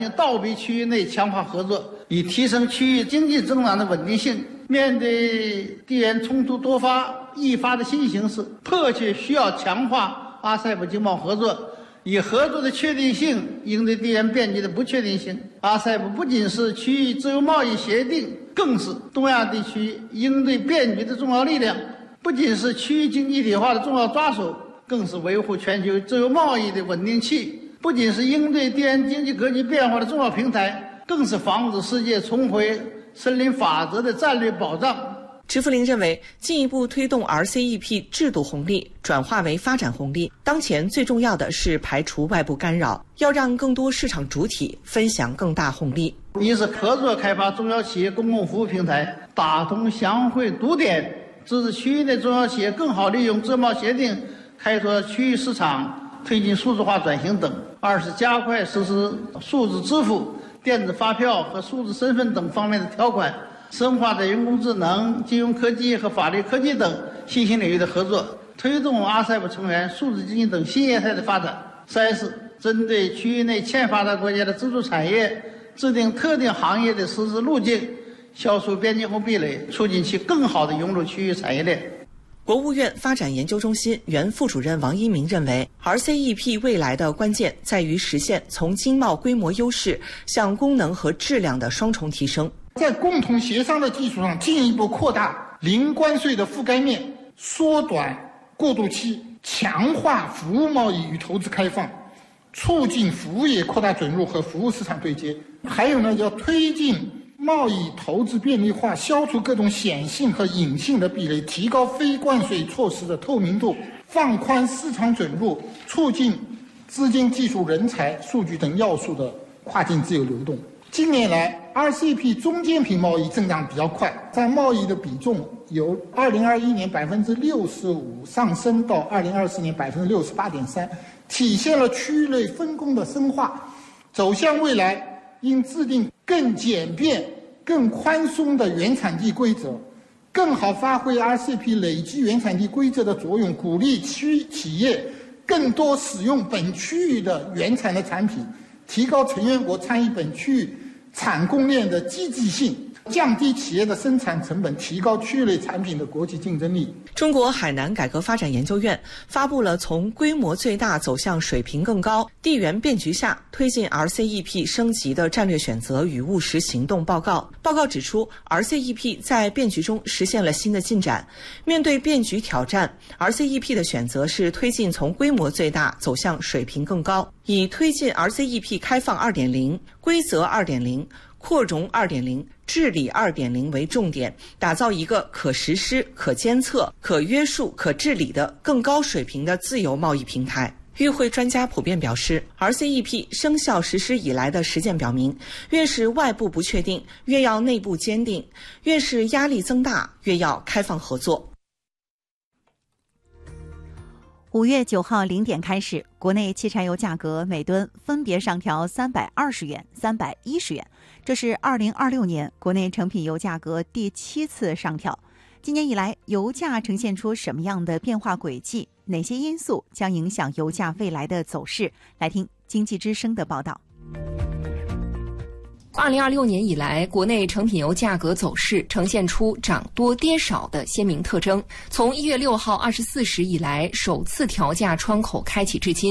倒逼区域内强化合作，以提升区域经济增长的稳定性。面对地缘冲突多发易发的新形势，迫切需要强化RCEP经贸合作，以合作的确定性应对地缘变局的不确定性。RCEP不仅是区域自由贸易协定，更是东亚地区应对变局的重要力量，不仅是区域经济一体化的重要抓手，更是维护全球自由贸易的稳定器，不仅是应对地缘经济格局变化的重要平台，更是防止世界重回森林法则的战略保障。 池福林认为，进一步推动 RCEP 制度红利转化为发展红利，当前最重要的是排除外部干扰，要让更多市场主体分享更大红利。 一是合作开发中小企业公共服务平台，打通祥汇堵点，支持区域内中小企业更好利用自贸协定开拓区域市场，推进数字化转型等。二是加快实施数字支付、电子发票和数字身份等方面的条款，深化在人工智能、金融科技和法律科技等新兴领域的合作，推动 RCEP 成员数字经济等新业态的发展。三是针对区域内欠发达国家的支柱产业，制定特定行业的实施路径，消除边境后壁垒，促进其更好地融入区域产业链。 国务院发展研究中心原副主任王一鸣认为， RCEP 未来的关键在于实现从经贸规模优势向功能和质量的双重提升， 在共同协商的基础上进一步扩大零关税的覆盖面，缩短过渡期，强化服务贸易与投资开放，促进服务业扩大准入和服务市场对接。还有呢，要推进贸易投资便利化，消除各种显性和隐性的壁垒，提高非关税措施的透明度，放宽市场准入，促进资金、技术、人才、数据等要素的跨境自由流动。近年来 RCEP 中间品贸易增长比较快，占贸易的比重由2021年65%上升到2024年68.3%，体现了区域内分工的深化。走向未来，应制定更简便、更宽松的原产地规则，更好发挥 RCEP 累积原产地规则的作用，鼓励企业更多使用本区域的原产的产品，提高成员国参与本区域产供链的积极性，降低企业的生产成本，提高区域内产品的国际竞争力。 中国海南改革发展研究院发布了从规模最大走向水平更高、地缘变局下推进 RCEP 升级的战略选择与务实行动报告。报告指出， RCEP 在变局中实现了新的进展。面对变局挑战， RCEP 的选择是推进从规模最大走向水平更高，以推进 RCEP 开放 2.0、规则 2.0、扩容 2.0、治理 2.0 为重点，打造一个可实施、可监测、可约束、可治理的更高水平的自由贸易平台。与会专家普遍表示， RCEP 生效实施以来的实践表明，越是外部不确定，越要内部坚定；越是压力增大，越要开放合作。 5月9号0点开始，国内汽柴油价格每吨分别上调320元、310元，这是2026年国内成品油价格第7次上调。今年以来，油价呈现出什么样的变化轨迹？哪些因素将影响油价未来的走势？来听经济之声的报道。 2026年以来，国内成品油价格走势呈现出涨多跌少的鲜明特征。从1月6号24时以来首次调价窗口开启至今，